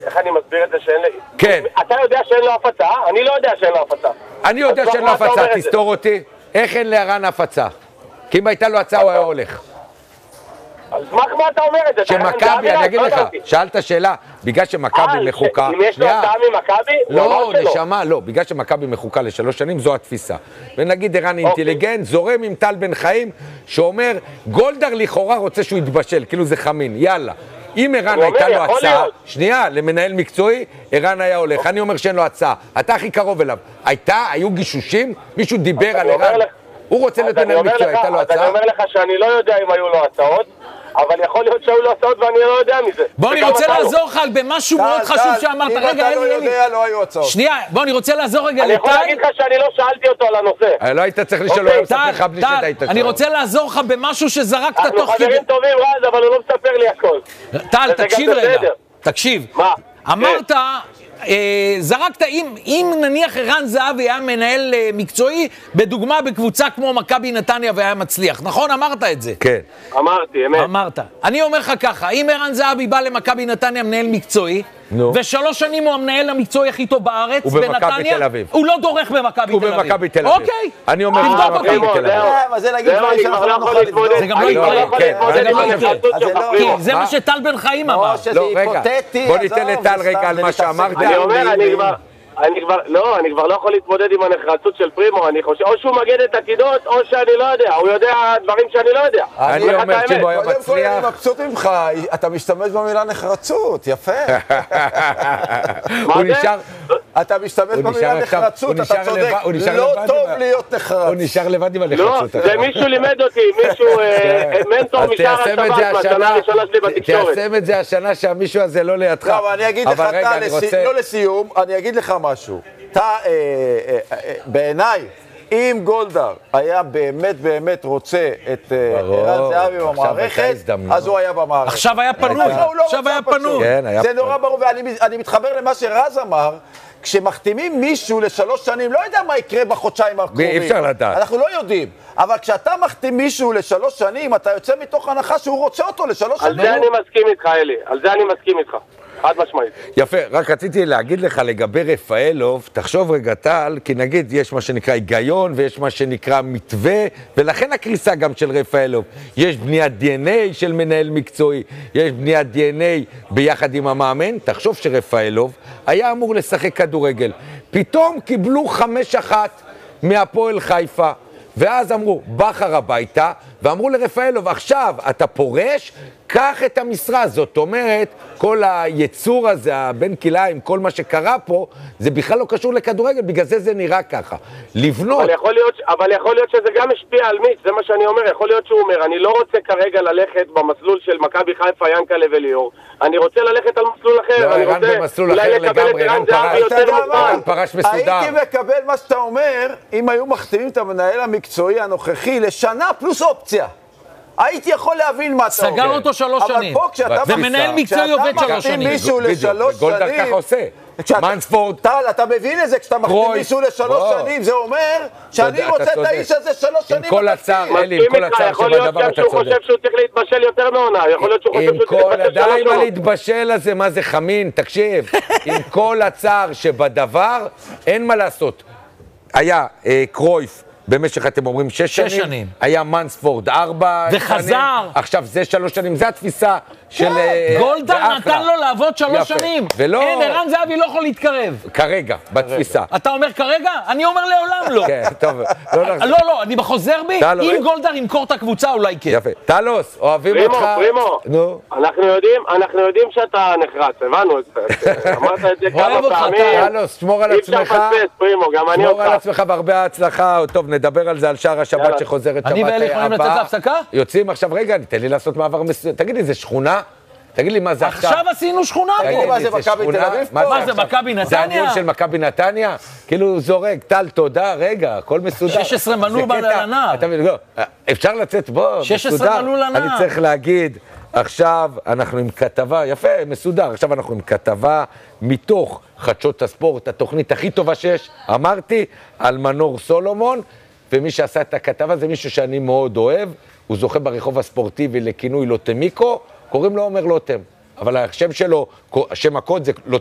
איך אני מסביר את זה שאין לי... כן. אתה יודע שאין לו הפצה? אני לא יודע שאין לו הפצה. אני יודע שאין לו הפצה, תסתור אותי. איך אין לערן הפצה? כי אם הייתה לו הצעה הוא היה הולך. אז מה אתה אומר את זה? שמכבי, אני אגיד לך, שאלת שאלה, בגלל שמכבי מחוקה... אם יש לו הצעה ממכבי? לא, נשמה, לא, בגלל שמכבי מחוקה ל3 שנים, זו התפיסה. ונגיד ערן אינטליגנט, זורם עם טל בן חיים, שאומר, גולדהר לכאורה רוצה שהוא יתבשל, כאילו זה חמין, יאללה. אם ערן הייתה לו הצעה, שנייה, למנהל מקצועי, ערן היה הולך. אני אומר שאין לו הצעה, אתה הכי קרוב אליו. היו גישושים? מישהו דיבר על ערן? הוא רוצה להיות מנהל מקצועי, הייתה לו הצעה? אני אומר לך שאני לא יודע אם היו לו הצעות, אבל יכול להיות שהיו לו הצעות ואני לא יודע מזה. בוא, אני רוצה לעזור לך במשהו מאוד חשוב שאמרת. אם אתה לא יודע, לא היו הצעות. שנייה, בוא, אני רוצה לעזור רגע אני יכול להגיד לך שאני לא שאלתי אותו על הנושא. לא היית צריך לשאול, הוא היה מספר לך בלי שדעת שואל. אני רוצה לעזור לך במשהו שזרקת תוך כדי. אנחנו חברים טובים, רז, אבל הוא לא מספר לי הכל. טל, תקשיב רגע. תקשיב. מה? אמרת, זרקת, אם נניח ערן זהבי היה מנהל מקצועי, בדוגמה בקבוצה כמו מכבי נתניה והיה מצליח, נכון? אמרת את זה. כן. אמרתי, אמת. אמרת. אני אומר לך ככה, אם ערן זהבי בא למכבי נתניה מנהל מקצועי, ו3 שנים הוא המנהל המקצועי הכי טוב בארץ, ובמכבי תל אביב. הוא לא דורך במכבי תל אביב. הוא במכבי תל אביב. אוקיי. אני אומר במכבי תל אביב. זה להגיד דברים שאנחנו לא נוכל להתמודד. זה גם לא יקרה. כי זה מה שטל בן חיים אמר. לא, רגע. בוא ניתן לטל רגע על מה שאמרת. אני אומר, אני כבר לא יכול להתמודד עם הנחרצות של פרימו, אני חושב, או שהוא מגד את עתידות, או שאני לא יודע, הוא יודע דברים שאני לא יודע. אני אומר שהוא היה קודם כל אני מצליח. מבסוט ממך, אתה משתמש במילה נחרצות, יפה. הוא נשאר... אתה משתמש במילה נחרצות, אתה צודק, לא טוב להיות נחרץ. הוא נשאר לבד עם לא, הנחרצות. זה מישהו לימד אותי, מישהו, מנטור משער השבת, מהשנה הראשונה שלי בתקשורת. תיישם את זה השנה שהמישהו הזה לא לידך. לא, אבל אני אגיד לך, לא לסיום, אני אגיד לך משהו. אתה, בעיניי, אם גולדהר היה באמת רוצה את ערן זהבי במערכת, אז הוא היה במערכת. עכשיו היה פנוי. עכשיו היה פנוי. זה נורא ברור, ואני מתחבר למה שרז אמר, כשמחתימים מישהו ל3 שנים, לא יודע מה יקרה בחודשיים הקרובים. אי אפשר לדעת. אנחנו לא יודעים. אבל כשאתה מחתים מישהו ל3 שנים, אתה יוצא מתוך הנחה שהוא רוצה אותו ל3 שנים. על זה אני מסכים איתך, אלי. על זה אני מסכים איתך. חד משמעית. יפה, רק רציתי להגיד לך לגבי רפאלוב, תחשוב רגע טל, כי נגיד יש מה שנקרא היגיון ויש מה שנקרא מתווה, ולכן הקריסה גם של רפאלוב. יש בניית DNA של מנהל מקצועי, יש בניית DNA ביחד עם המאמן, תחשוב שרפאלוב היה אמור לשחק כדורגל. פתאום קיבלו 5-1 מהפועל חיפה, ואז אמרו, בחר הביתה, ואמרו לרפאלוב, עכשיו אתה פורש, קח את המשרה. זאת אומרת, כל היצור הזה, הבן כליים, כל מה שקרה פה, זה בכלל לא קשור לכדורגל, בגלל זה נראה ככה. לבנות... אבל יכול להיות שזה גם משפיע על מיץ', זה מה שאני אומר. יכול להיות שהוא אומר, אני לא רוצה כרגע ללכת במסלול של מכבי חיפה, ינקלה וליאור. אני רוצה ללכת על מסלול אחר. לא, ערן במסלול אחר לגמרי, ערן פרש מסודר. הייתי מקבל מה שאתה אומר, אם היו מחתימים את המנהל המקצועי הנוכחי לשנה פלוס אופציה. הייתי יכול להבין מה אתה אומר. סגר אותו 3 שנים. אבל פה כשאתה... ומנהל מקצועי עובד 3 שנים. מישהו ל3 שנים... גולדהר ככה עושה. מנספורד. טל, אתה מבין את זה? כשאתה מחתים מישהו ל3 שנים, זה אומר שאני רוצה את האיש הזה 3 שנים. עם כל הצער, אלי, עם כל הצער שבדבר אתה צודק. יכול להיות שהוא חושב שהוא צריך להתבשל יותר מעונה. יכול להיות שהוא חושב שהוא צריך להתבשל 3 די מה להתבשל הזה, מה זה חמין, תקשיב. עם כל הצער שבדבר, אין מה לעשות. היה קרויף. במשך, אתם אומרים, 6 שנים. היה מנספורד 4 שנים. וחזר. עכשיו זה 3 שנים. זה התפיסה של... גולדהר נתן לו לעבוד 3 שנים. ולא... אין, ערן זהבי לא יכול להתקרב. כרגע, בתפיסה. אתה אומר כרגע? אני אומר לעולם לא. כן, טוב. לא, אני בחוזר בי. אם גולדהר ימכור את הקבוצה, אולי כן. יפה. טלוס, אוהבים אותך. פרימו, אנחנו יודעים שאתה נחרץ, הבנו את זה. אמרת את זה כמה פעמים. טלוס, שמור על עצמך. אי אפשר לפספס, פרימו, גם אני אותך. שמור על עצמך והרבה הצלחה. טוב, נדבר על זה, על שער השבת שחוזרת שבת הבאה. אני ואלי יכולים לצאת להפסקה? יוצאים עכשיו, רגע, תן לי לעשות מעבר מסוים. תגיד לי, זה שכונה? תגיד לי מה זה עכשיו. עכשיו עשינו שכונה. מה זה מכבי תל אביב? מה זה מכבי נתניה? זה הניהול של מכבי נתניה? כאילו זורק, טל, תודה, רגע, הכל מסודר. 16 מנעול לנער. אפשר לצאת בו, 16 מנעול לנער. אני צריך להגיד, עכשיו אנחנו עם כתבה, יפה, מסודר, עכשיו אנחנו עם כתבה מתוך חדשות הספורט, התוכנית הכי טובה שיש, אמרתי, על מנור סולומון, ומי שעשה את הכתבה זה מישהו שאני מאוד אוהב, הוא זוכה ברחוב הספורטיבי לכינוי לוטמיקו, קוראים לו עומר לוטם. אבל השם שלו, השם הקוד זה